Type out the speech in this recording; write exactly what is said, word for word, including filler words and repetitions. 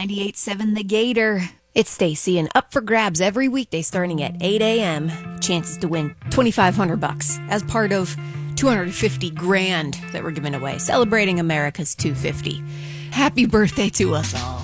ninety-eight point seven The Gator. It's Stacy, and up for grabs every weekday starting at eight a.m. Chances to win twenty-five hundred bucks as part of two hundred fifty grand that we're giving away, celebrating America's two hundred fifty. Happy birthday to us all.